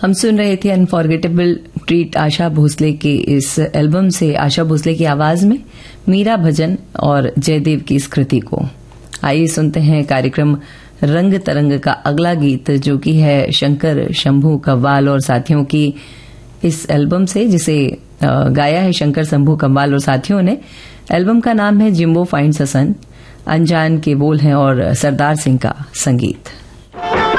हम सुन रहे थे अनफॉरगेटेबल ट्रीट आशा भोसले के इस एल्बम से आशा भोसले की आवाज में मीरा भजन और जयदेव की इस कृति को। आइए सुनते हैं कार्यक्रम रंग तरंग का अगला गीत, जो कि है शंकर शंभू कव्वाल और साथियों की इस एल्बम से, जिसे गाया है शंकर शंभू कव्वाल और साथियों ने। एल्बम का नाम है जिम्बो फाइंड्स अ सन। अनजान के बोल हैं और सरदार सिंह का संगीत।